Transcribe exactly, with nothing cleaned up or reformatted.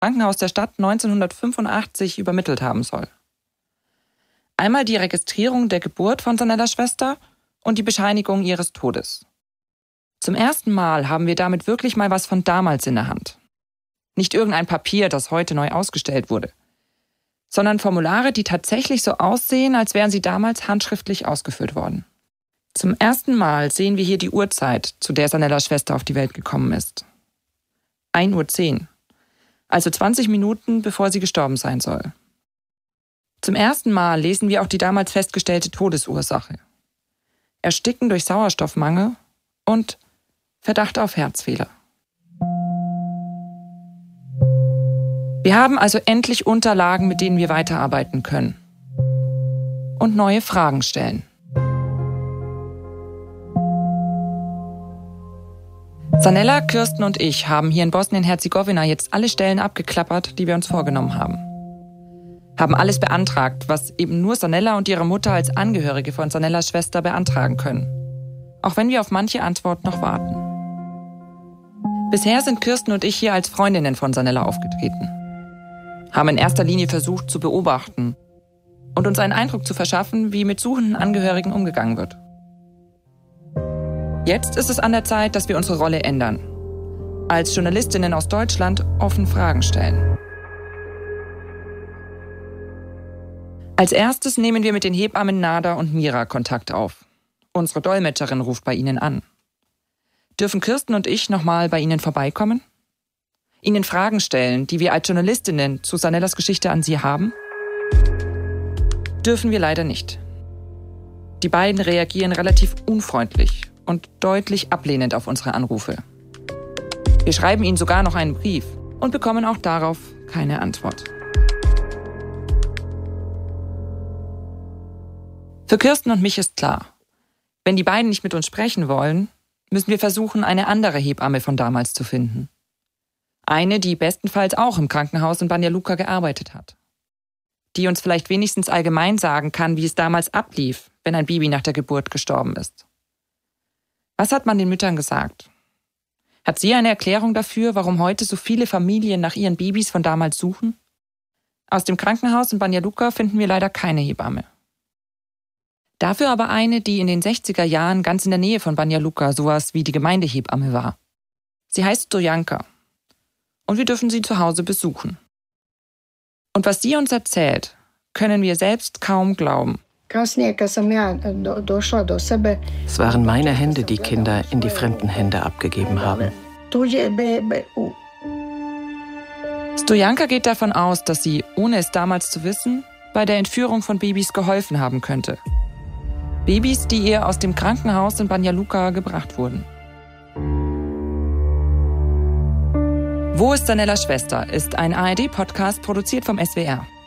Krankenhaus der Stadt neunzehnhundertfünfundachtzig übermittelt haben soll. Einmal die Registrierung der Geburt von Sanellas Schwester und die Bescheinigung ihres Todes. Zum ersten Mal haben wir damit wirklich mal was von damals in der Hand. Nicht irgendein Papier, das heute neu ausgestellt wurde, sondern Formulare, die tatsächlich so aussehen, als wären sie damals handschriftlich ausgefüllt worden. Zum ersten Mal sehen wir hier die Uhrzeit, zu der Sanellas Schwester auf die Welt gekommen ist. ein Uhr zehn, also zwanzig Minuten, bevor sie gestorben sein soll. Zum ersten Mal lesen wir auch die damals festgestellte Todesursache. Ersticken durch Sauerstoffmangel und Verdacht auf Herzfehler. Wir haben also endlich Unterlagen, mit denen wir weiterarbeiten können. Und neue Fragen stellen. Sanella, Kirsten und ich haben hier in Bosnien-Herzegowina jetzt alle Stellen abgeklappert, die wir uns vorgenommen haben. Haben alles beantragt, was eben nur Sanella und ihre Mutter als Angehörige von Sanellas Schwester beantragen können. Auch wenn wir auf manche Antwort noch warten. Bisher sind Kirsten und ich hier als Freundinnen von Sanella aufgetreten. Haben in erster Linie versucht zu beobachten und uns einen Eindruck zu verschaffen, wie mit suchenden Angehörigen umgegangen wird. Jetzt ist es an der Zeit, dass wir unsere Rolle ändern. Als Journalistinnen aus Deutschland offen Fragen stellen. Als erstes nehmen wir mit den Hebammen Nada und Mira Kontakt auf. Unsere Dolmetscherin ruft bei ihnen an. Dürfen Kirsten und ich nochmal bei ihnen vorbeikommen? Ihnen Fragen stellen, die wir als Journalistinnen zu Sanellas Geschichte an sie haben? Dürfen wir leider nicht. Die beiden reagieren relativ unfreundlich und deutlich ablehnend auf unsere Anrufe. Wir schreiben ihnen sogar noch einen Brief und bekommen auch darauf keine Antwort. Für Kirsten und mich ist klar, wenn die beiden nicht mit uns sprechen wollen, müssen wir versuchen, eine andere Hebamme von damals zu finden. Eine, die bestenfalls auch im Krankenhaus in Banja Luka gearbeitet hat. Die uns vielleicht wenigstens allgemein sagen kann, wie es damals ablief, wenn ein Baby nach der Geburt gestorben ist. Was hat man den Müttern gesagt? Hat sie eine Erklärung dafür, warum heute so viele Familien nach ihren Babys von damals suchen? Aus dem Krankenhaus in Banja Luka finden wir leider keine Hebamme. Dafür aber eine, die in den sechziger Jahren ganz in der Nähe von Banja Luka sowas wie die Gemeindehebamme war. Sie heißt Stojanka. Und wir dürfen sie zu Hause besuchen. Und was sie uns erzählt, können wir selbst kaum glauben. Es waren meine Hände, die Kinder in die fremden Hände abgegeben haben. Stojanka geht davon aus, dass sie, ohne es damals zu wissen, bei der Entführung von Babys geholfen haben könnte. Babys, die ihr aus dem Krankenhaus in Banja Luka gebracht wurden. Wo ist Sanellas Schwester? Ist ein A R D-Podcast produziert vom S W R.